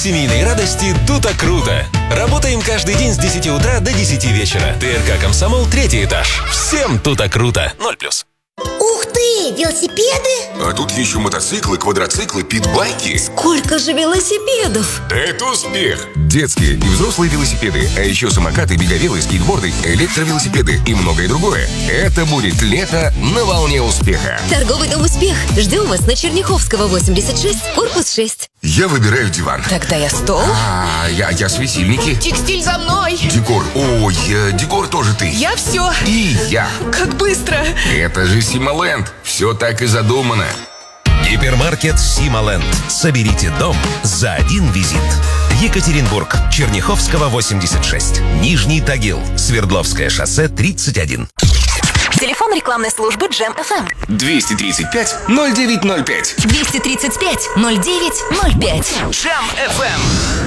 семейной радости «Тута Круто». Работаем каждый день с 10 утра до 10 вечера. ТРК «Комсомол», 3-й этаж. Всем «Тута Круто». 0+. Ух ты, велосипеды? А тут еще мотоциклы, квадроциклы, питбайки. Сколько же велосипедов? Это успех! Детские и взрослые велосипеды, а еще самокаты, беговелы, скейтборды, электровелосипеды и многое другое. Это будет лето на волне успеха. Торговый дом «Успех». Ждем вас на Черняховского, 86, корпус 6. Я выбираю диван. Тогда я стол. Я светильники. Текстиль за мной. Декор. Декор тоже ты. Я все. И я. Как быстро. Это же Симоленд. Все так и задумано. Гипермаркет «Симоленд». Соберите дом за один визит. Екатеринбург, Черняховского, 86. Нижний Тагил, Свердловское шоссе, 31. Телефон рекламной службы Джем FM. 235-0905. 235-0905. Джем FM.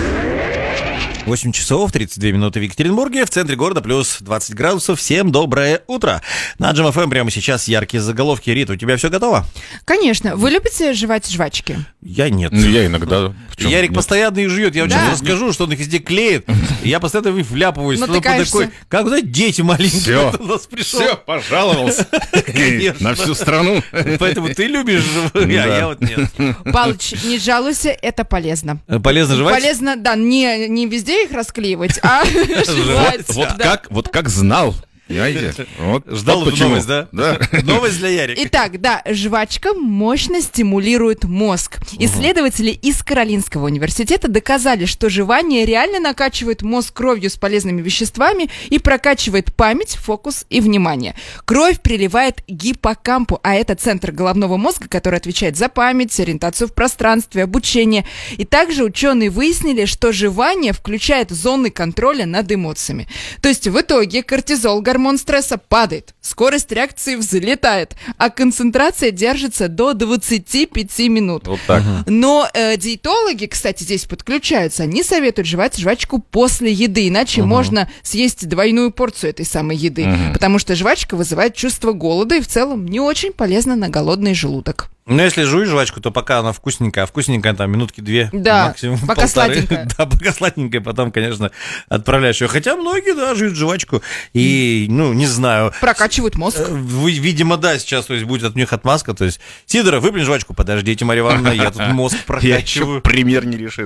8 часов 32 минуты в Екатеринбурге, в центре города плюс 20 градусов. Всем доброе утро. На Джем FM прямо сейчас яркие заголовки. Рита, у тебя все готово? Конечно. Вы любите жевать жвачки? Я нет. Ну, я иногда. Ярик постоянно их жует. Я вам Да? сейчас расскажу, что он их везде клеит. И я постоянно вляпываюсь. Натыкаешься. Такой, как, знаете, дети маленькие. Все, Кто у нас пришел. все, пожаловался. Конечно. На всю страну. Поэтому ты любишь, а я вот нет. Палыч, не жалуйся, это полезно. Полезно жевать? Полезно, да, не везде их расклеивать, а жевать. Вот как знал. Понимаете? Ждал эту почему. новость, да? Да. Новость для Ярика. Итак, да, жвачка мощно стимулирует мозг. Исследователи из Каролинского университета доказали, что жевание реально накачивает мозг кровью с полезными веществами и прокачивает память, фокус и внимание. Кровь приливает к гиппокампу, а это центр головного мозга, который отвечает за память, ориентацию в пространстве, обучение. И также ученые выяснили, что жевание включает зоны контроля над эмоциями. То есть в итоге кортизол, гормон стресса, падает, скорость реакции взлетает, а концентрация держится до 25 минут. Вот так. Но диетологи, кстати, здесь подключаются, они советуют жевать жвачку после еды, иначе можно съесть двойную порцию этой самой еды, потому что жвачка вызывает чувство голода и в целом не очень полезна на голодный желудок. Ну, если жуешь жвачку, то пока она вкусненькая, а вкусненькая там минутки 2, Да, максимум пока 1,5. сладенькая. Да, пока сладенькая, потом, конечно, отправляешь ее. Хотя многие, да, жуют жвачку и, ну, не знаю. Прокачивают мозг. Видимо, да, сейчас, то есть, будет от них отмазка, то есть, Сидоров, выплюнь жвачку, подождите, Марья Ивановна, я тут мозг Я еще прокачиваю. пример не решил.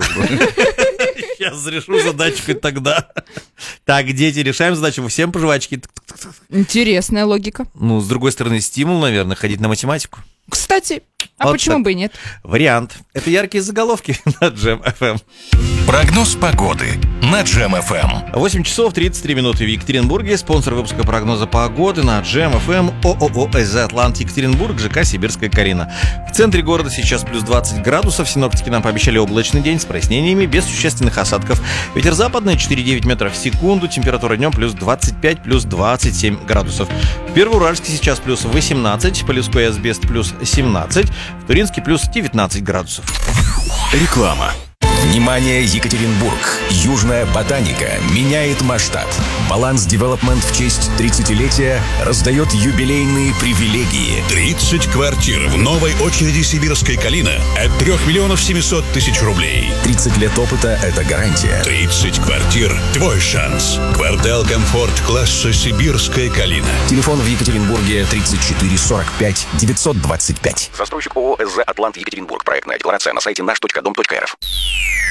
Сейчас решу задачку и тогда. Так, дети, решаем задачу, вы всем по жвачке. Интересная логика. Ну, с другой стороны, стимул, наверное, ходить на математику. Кстати, а Вот почему так. бы и нет? Вариант. Это яркие заголовки на Джем FM. Прогноз погоды на Джем FM. 8 часов 33 минуты в Екатеринбурге. Спонсор выпуска прогноза погоды на Джем FM ООО «ЭЗ Атлант Екатеринбург», ЖК «Сибирская Карина». В центре города сейчас плюс 20 градусов. Синоптики нам пообещали облачный день с прояснениями, без существенных осадков. Ветер западный 4,9 метров в секунду. Температура днем плюс 25, плюс 27 градусов. В Первоуральске сейчас плюс 18, Полевской Асбест плюс 17, в Туринске плюс 19 градусов. Реклама. Внимание, Екатеринбург! Южная ботаника меняет масштаб. Баланс Девелопмент в честь 30-летия раздает юбилейные привилегии. 30 квартир в новой очереди «Сибирская Калина» от 3 миллионов 700 тысяч рублей. 30 лет опыта – это гарантия. 30 квартир – твой шанс. Квартал «Комфорт» класса «Сибирская Калина». Телефон в Екатеринбурге 34 45 925. Застройщик ООО «СЗ Атлант Екатеринбург». Проектная декларация на сайте наш.дом.рф.